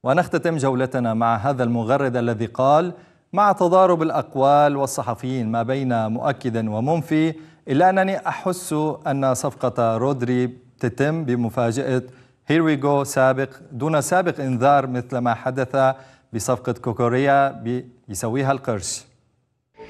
ونختتم جولتنا مع هذا المغرد الذي قال: مع تضارب الأقوال والصحفيين ما بين مؤكد ومنفي، إلا أنني أحس أن صفقة رودري تتم بمفاجأة هيرويغو دون سابق إنذار، مثل ما حدث بصفقة كوكوريا يسويها القرش.